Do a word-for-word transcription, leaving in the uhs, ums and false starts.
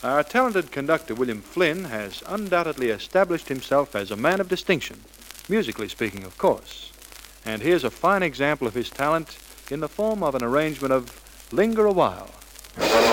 Our talented conductor, William Flynn, has undoubtedly established himself as a man of distinction, musically speaking, of course. And here's a fine example of his talent in the form of an arrangement of Linger a While.